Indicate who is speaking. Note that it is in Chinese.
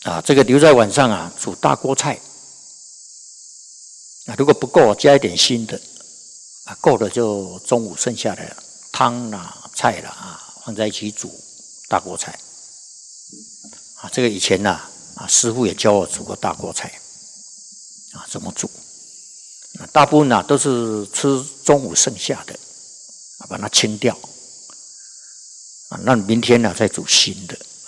Speaker 1: 这个留在晚上煮大锅菜如果不够加一点新的够了就中午剩下的汤菜放在一起煮大锅菜这个以前师父也教我煮过大锅菜怎么煮大部分都是吃中午剩下的把它清掉那明天再煮新的